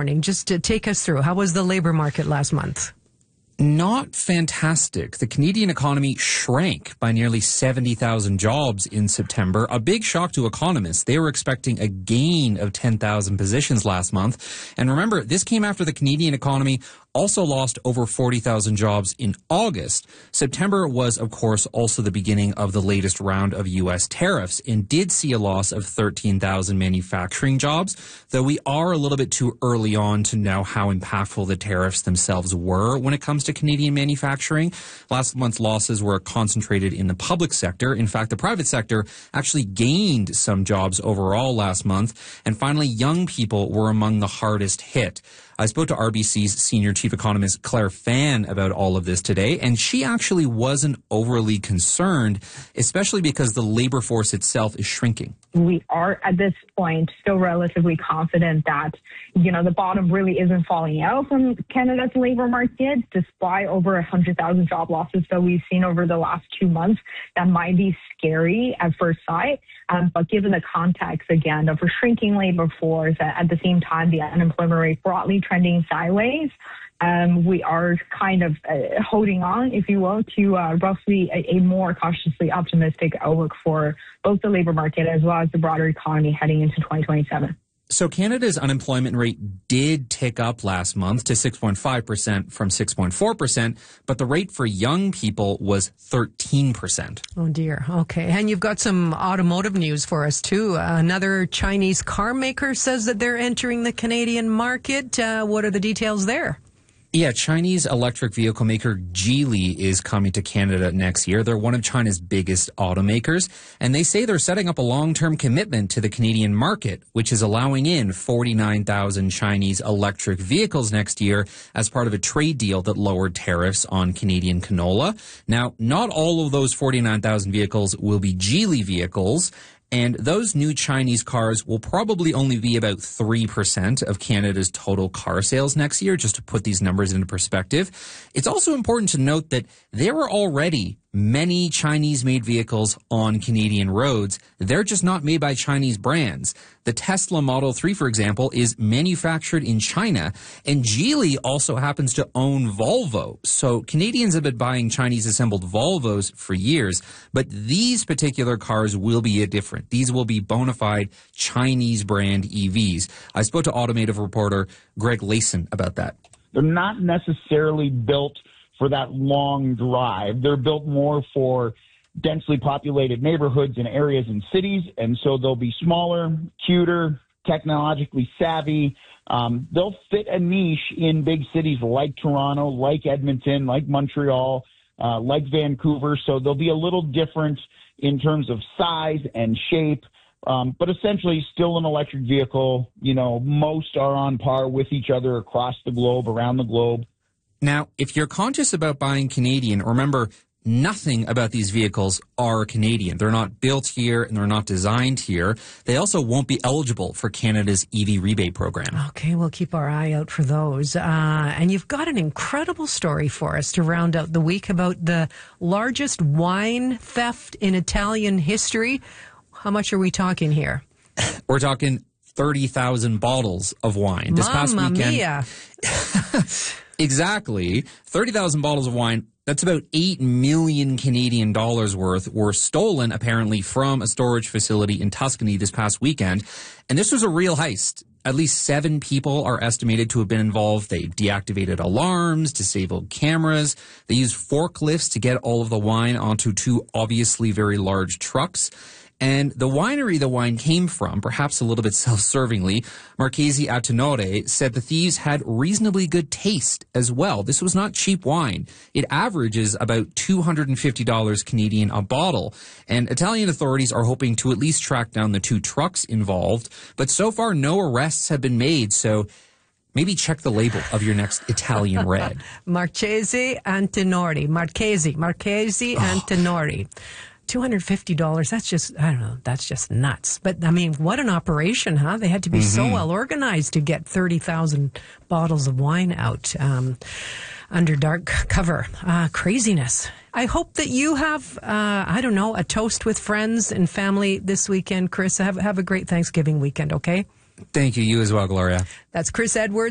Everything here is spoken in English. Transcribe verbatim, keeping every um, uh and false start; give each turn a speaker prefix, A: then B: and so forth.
A: morning. Just to take us through, how was the labor market last month?
B: Not fantastic. The Canadian economy shrank by nearly seventy thousand jobs in September. A big shock to economists. They were expecting a gain of ten thousand positions last month. And remember, this came after the Canadian economy also lost over forty thousand jobs in August. September was, of course, also the beginning of the latest round of U S tariffs and did see a loss of thirteen thousand manufacturing jobs, though we are a little bit too early on to know how impactful the tariffs themselves were when it comes to Canadian manufacturing. Last month's losses were concentrated in the public sector. In fact, the private sector actually gained some jobs overall last month. And finally, young people were among the hardest hit. I spoke to R B C's senior chief economist Claire Fan about all of this today, and she actually wasn't overly concerned, especially because the labor force itself is shrinking.
C: We are at this point still relatively confident that, you know, the bottom really isn't falling out from Canada's labor market, despite over one hundred thousand job losses that we've seen over the last two months. That might be scary at first sight, um, but given the context, again, of a shrinking labor force, at the same time, the unemployment rate broadly trending sideways, Um, we are kind of uh, holding on, if you will, to uh, roughly a, a more cautiously optimistic outlook for both the labor market as well as the broader economy heading into twenty twenty-seven.
B: So Canada's unemployment rate did tick up last month to six point five percent from six point four percent, but the rate for young people was thirteen percent.
A: Oh, dear. Okay. And you've got some automotive news for us, too. Uh, another Chinese car maker says that they're entering the Canadian market. Uh, what are the details there?
B: Yeah, Chinese electric vehicle maker Geely is coming to Canada next year. They're one of China's biggest automakers, and they say they're setting up a long-term commitment to the Canadian market, which is allowing in forty-nine thousand Chinese electric vehicles next year as part of a trade deal that lowered tariffs on Canadian canola. Now, not all of those forty-nine thousand vehicles will be Geely vehicles. And those new Chinese cars will probably only be about three percent of Canada's total car sales next year, just to put these numbers into perspective. It's also important to note that there are already many Chinese-made vehicles on Canadian roads. They're just not made by Chinese brands. The Tesla Model three, for example, is manufactured in China, and Geely also happens to own Volvo. So Canadians have been buying Chinese-assembled Volvos for years, but these particular cars will be different. These will be bona fide Chinese brand E Vs. I spoke to automotive reporter Greg Layson about that.
D: They're not necessarily built for that long drive. They're built more for densely populated neighborhoods and areas and cities, and so they'll be smaller, cuter, technologically savvy. Um, they'll fit a niche in big cities like Toronto, like Edmonton, like Montreal, uh, like Vancouver, so they'll be a little different in terms of size and shape, um, but essentially still an electric vehicle. You know, most are on par with each other across the globe, around the globe.
B: Now, if you're conscious about buying Canadian, remember, nothing about these vehicles are Canadian. They're not built here and they're not designed here. They also won't be eligible for Canada's E V rebate program.
A: Okay, we'll keep our eye out for those. Uh, and you've got an incredible story for us to round out the week about the largest wine theft in Italian history. How much are we talking here?
B: We're talking thirty thousand bottles of wine. This past
A: Mamma
B: weekend.
A: mia.
B: Exactly. thirty thousand bottles of wine. That's about eight million Canadian dollars worth were stolen, apparently, from a storage facility in Tuscany this past weekend. And this was a real heist. At least seven people are estimated to have been involved. They deactivated alarms, disabled cameras. They used forklifts to get all of the wine onto two obviously very large trucks. And the winery the wine came from, perhaps a little bit self-servingly, Marchesi a Tenore, said the thieves had reasonably good taste as well. This was not cheap wine. It averages about two hundred fifty dollars Canadian a bottle. And Italian authorities are hoping to at least track down the two trucks involved. But so far, no arrests have been made. So maybe check the label of your next Italian red.
A: Marchesi a Tenore. Marchesi. Marchesi a Tenore. two hundred fifty dollars, that's just, I don't know, that's just nuts. But, I mean, what an operation, huh? They had to be mm-hmm. so well organized to get thirty thousand bottles of wine out um, under dark cover. Uh, craziness. I hope that you have, uh, I don't know, a toast with friends and family this weekend, Chris. Have, have a great Thanksgiving weekend, okay?
B: Thank you. You as well, Gloria.
A: That's Chris Edwards.